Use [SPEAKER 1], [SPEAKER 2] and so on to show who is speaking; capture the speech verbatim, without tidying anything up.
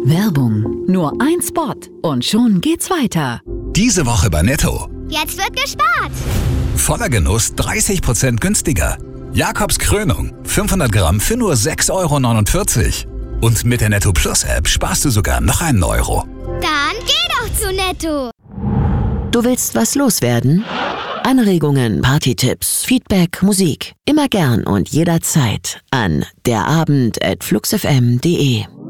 [SPEAKER 1] Werbung. Nur ein Spot und schon geht's weiter.
[SPEAKER 2] Diese Woche bei Netto.
[SPEAKER 3] Jetzt wird gespart.
[SPEAKER 2] Voller Genuss dreißig Prozent günstiger. Jakobs Krönung. fünfhundert Gramm für nur sechs Euro neunundvierzig. Und mit der Netto Plus App sparst du sogar noch einen Euro.
[SPEAKER 3] Dann geh doch zu Netto.
[SPEAKER 4] Du willst was loswerden? Anregungen, Partytipps, Feedback, Musik. Immer gern und jederzeit an derabend at fluxfm punkt de.